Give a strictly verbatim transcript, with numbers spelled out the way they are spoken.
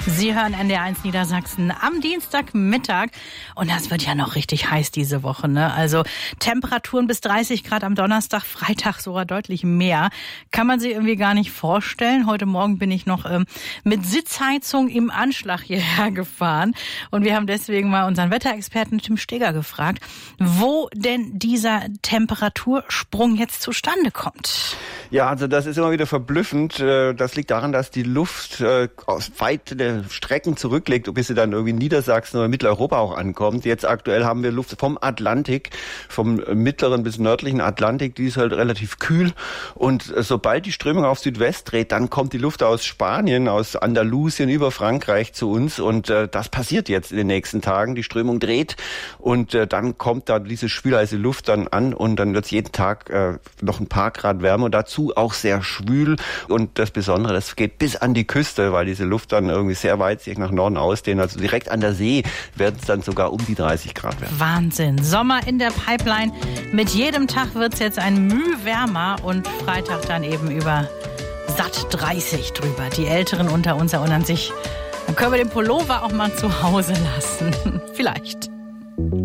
Sie hören N D R eins Niedersachsen am Dienstagmittag und das wird ja noch richtig heiß diese Woche, ne? Also Temperaturen bis dreißig Grad am Donnerstag, Freitag sogar deutlich mehr. Kann man sich irgendwie gar nicht vorstellen. Heute Morgen bin ich noch ähm, mit Sitzheizung im Anschlag hierher gefahren und wir haben deswegen mal unseren Wetterexperten Tim Steger gefragt, wo denn dieser Temperatursprung jetzt zustande kommt. Ja, also das ist immer wieder verblüffend. Das liegt daran, dass die Luft aus weite Strecken zurücklegt, bis sie dann irgendwie in Niedersachsen oder Mitteleuropa auch ankommt. Jetzt aktuell haben wir Luft vom Atlantik, vom mittleren bis nördlichen Atlantik, die ist halt relativ kühl. Und sobald die Strömung auf Südwest dreht, dann kommt die Luft aus Spanien, aus Andalusien über Frankreich zu uns. Und äh, das passiert jetzt in den nächsten Tagen. Die Strömung dreht und äh, dann kommt da diese schwülheiße Luft dann an und dann wird es jeden Tag äh, noch ein paar Grad wärmer. Und dazu auch sehr schwül. Und das Besondere, das geht bis an die Küste, weil diese Luft dann irgendwie sehr weit sich nach Norden ausdehnt. Also direkt an der See werden es dann sogar um die dreißig Grad werden. Wahnsinn. Sommer in der Pipeline. Mit jedem Tag wird es jetzt ein Mühe wärmer und Freitag dann eben über satt dreißig drüber. Die Älteren unter uns erinnern sich, dann können wir den Pullover auch mal zu Hause lassen. Vielleicht.